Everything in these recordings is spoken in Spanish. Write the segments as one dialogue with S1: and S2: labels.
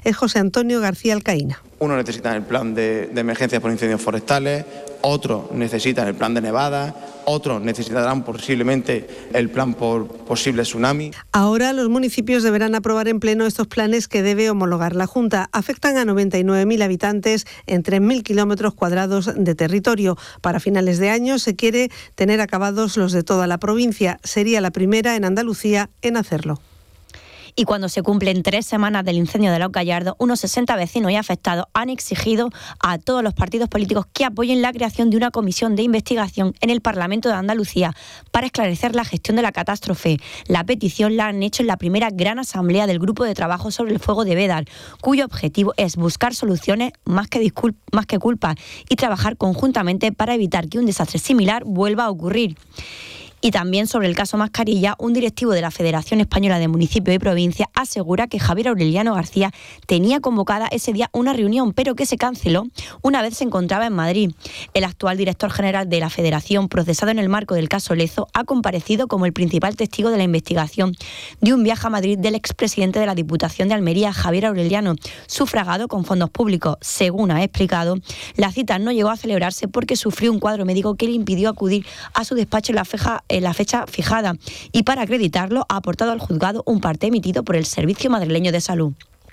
S1: es José Antonio García Alcaína.
S2: Unos necesitan el plan de emergencias por incendios forestales, otros necesitan el plan de nevadas, otros necesitarán posiblemente el plan por posible tsunami.
S1: Ahora los municipios deberán aprobar en pleno estos planes que debe homologar la Junta. Afectan a 99.000 habitantes en 3.000 kilómetros cuadrados de territorio. Para finales de año se quiere tener acabados los de toda la provincia. Sería la primera en Andalucía en hacerlo.
S3: Y cuando se cumplen 3 semanas del incendio de Los Gallardos, unos 60 vecinos y afectados han exigido a todos los partidos políticos que apoyen la creación de una comisión de investigación en el Parlamento de Andalucía para esclarecer la gestión de la catástrofe. La petición la han hecho en la primera gran asamblea del Grupo de Trabajo sobre el Fuego de Bédar, cuyo objetivo es buscar soluciones más que culpas y trabajar conjuntamente para evitar que un desastre similar vuelva a ocurrir. Y también sobre el caso Mascarilla, un directivo de la Federación Española de Municipios y Provincias asegura que Javier Aureliano García tenía convocada ese día una reunión, pero que se canceló una vez se encontraba en Madrid. El actual director general de la Federación, procesado en el marco del caso Lezo, ha comparecido como el principal testigo de la investigación de un viaje a Madrid del expresidente de la Diputación de Almería, Javier Aureliano, sufragado con fondos públicos. Según ha explicado, la cita no llegó a celebrarse porque sufrió un cuadro médico que le impidió acudir a su despacho en la fecha fijada, y para acreditarlo ha aportado al juzgado un parte emitido por el Servicio Madrileño de Salud.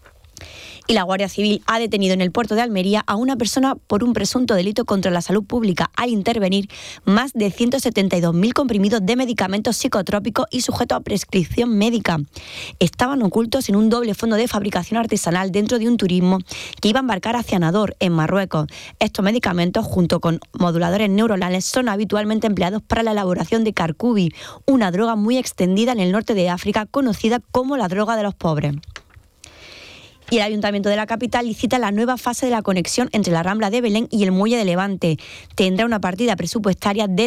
S3: Y la Guardia Civil ha detenido en el puerto de Almería a una persona por un presunto delito contra la salud pública al intervenir más de 172.000 comprimidos de medicamentos psicotrópicos y sujetos a prescripción médica. Estaban ocultos en un doble fondo de fabricación artesanal dentro de un turismo que iba a embarcar hacia Nador, en Marruecos. Estos medicamentos, junto con moduladores neuronales, son habitualmente empleados para la elaboración de carcubi, una droga muy extendida en el norte de África, conocida como la droga de los pobres. Y el Ayuntamiento de la capital licita la nueva fase de la conexión entre la Rambla de Belén y el Muelle de Levante. Tendrá una partida presupuestaria de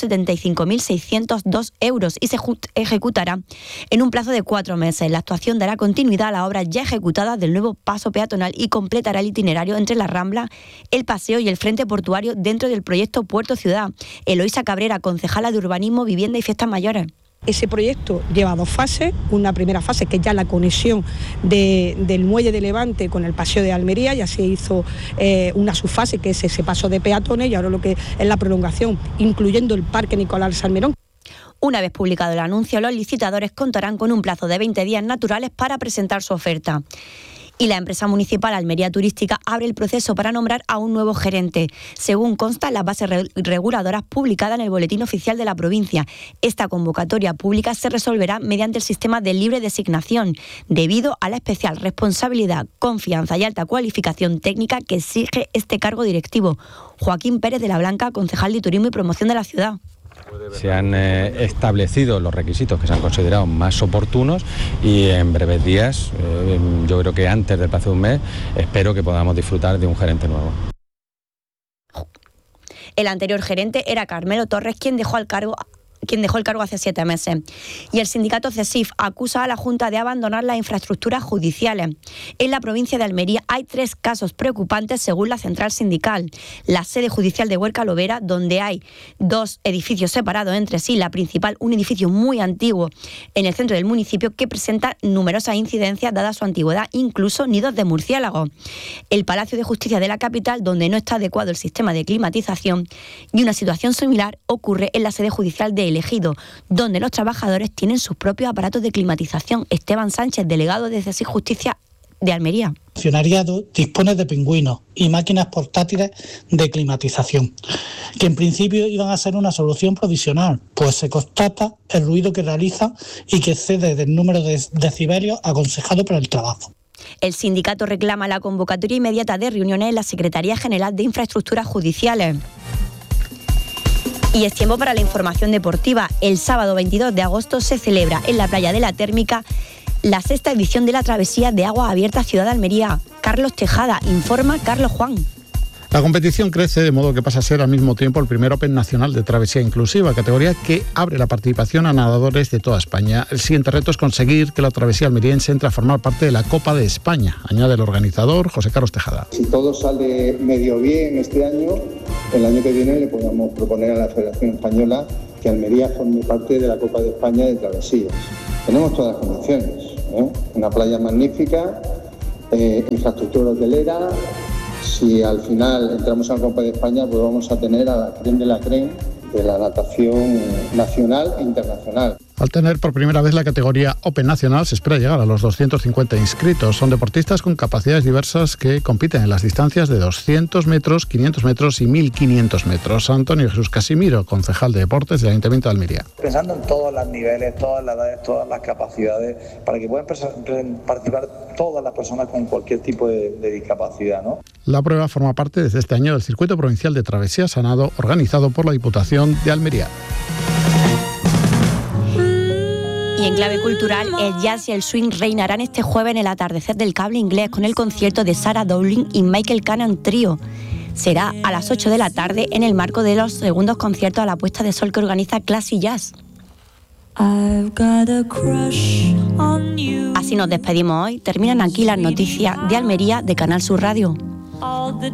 S3: 375.602 euros y se ejecutará en un plazo de 4 meses. La actuación dará continuidad a la obra ya ejecutada del nuevo paso peatonal y completará el itinerario entre la Rambla, el Paseo y el Frente Portuario dentro del proyecto Puerto Ciudad. Eloísa Cabrera, concejala de Urbanismo, Vivienda y Fiestas Mayores.
S4: Ese proyecto lleva 2 fases, una primera fase que es ya la conexión del Muelle de Levante con el Paseo de Almería, ya se hizo una subfase que es ese paso de peatones y ahora lo que es la prolongación, incluyendo el Parque Nicolás Salmerón.
S3: Una vez publicado el anuncio, los licitadores contarán con un plazo de 20 días naturales para presentar su oferta. Y la empresa municipal Almería Turística abre el proceso para nombrar a un nuevo gerente, según consta en las bases reguladoras publicadas en el Boletín Oficial de la provincia. Esta convocatoria pública se resolverá mediante el sistema de libre designación, debido a la especial responsabilidad, confianza y alta cualificación técnica que exige este cargo directivo. Joaquín Pérez de la Blanca, concejal de Turismo y Promoción de la ciudad.
S5: Se han establecido los requisitos que se han considerado más oportunos y en breves días, yo creo que antes del plazo de un mes, espero que podamos disfrutar de un gerente nuevo.
S3: El anterior gerente era Carmelo Torres, quien dejó el cargo hace 7 meses. Y el sindicato CESIF acusa a la Junta de abandonar las infraestructuras judiciales. En la provincia de Almería hay 3 casos preocupantes según la central sindical. La sede judicial de Huerca Lovera, donde hay 2 edificios separados entre sí, la principal, un edificio muy antiguo en el centro del municipio que presenta numerosas incidencias dada su antigüedad, incluso nidos de murciélagos. El Palacio de Justicia de la capital, donde no está adecuado el sistema de climatización, y una situación similar ocurre en la sede judicial de Elegido, donde los trabajadores tienen sus propios aparatos de climatización. Esteban Sánchez, delegado de CESIF Justicia de Almería.
S6: El funcionariado dispone de pingüinos y máquinas portátiles de climatización, que en principio iban a ser una solución provisional, pues se constata el ruido que realiza y que excede del número de decibelios aconsejado por el trabajo.
S3: El sindicato reclama la convocatoria inmediata de reuniones en la Secretaría General de Infraestructuras Judiciales. Y es tiempo para la información deportiva. El sábado 22 de agosto se celebra en la playa de la Térmica la 6ª edición de la travesía de agua abierta Ciudad de Almería. Carlos Tejada, informa Carlos Juan.
S7: La competición crece de modo que pasa a ser al mismo tiempo el primer Open nacional de travesía inclusiva, categoría que abre la participación a nadadores de toda España. El siguiente reto es conseguir que la travesía almeriense entre a formar parte de la Copa de España, añade el organizador José Carlos Tejada.
S8: Si todo sale medio bien este año, el año que viene le podamos proponer a la Federación Española que Almería forme parte de la Copa de España de travesías. Tenemos todas las condiciones, una playa magnífica, infraestructura hotelera. Si al final entramos en la Copa de España, pues vamos a tener a la crème de la crème de la natación nacional e internacional.
S7: Al tener por primera vez la categoría Open Nacional, se espera llegar a los 250 inscritos. Son deportistas con capacidades diversas que compiten en las distancias de 200 metros, 500 metros y 1.500 metros. Antonio Jesús Casimiro, concejal de Deportes del Ayuntamiento de Almería.
S9: Pensando en todos los niveles, todas las edades, todas las capacidades, para que puedan participar todas las personas con cualquier tipo de discapacidad, ¿no?
S7: La prueba forma parte desde este año del Circuito Provincial de Travesías a Nado, organizado por la Diputación de Almería.
S3: Y en clave cultural, el jazz y el swing reinarán este jueves en el atardecer del cable inglés con el concierto de Sarah Dowling y Michael Cannon Trio. Será a las 8 de la tarde en el marco de los segundos conciertos a la puesta de sol que organiza Classy Jazz. Así nos despedimos hoy. Terminan aquí las noticias de Almería de Canal Sur Radio.